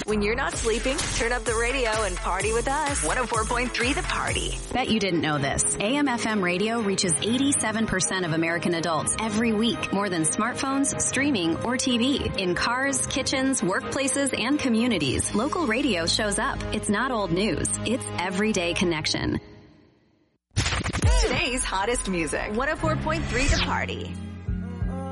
When you're not sleeping, turn up the radio and party with us. 104.3 The Party. Bet you didn't know this. AM/FM radio reaches 87% of American adults every week, more than smartphones, streaming, or TV. In cars, kitchens, workplaces, and communities, local radio shows up. It's not old news. It's everyday connection. Today's hottest music. 104.3 The Party.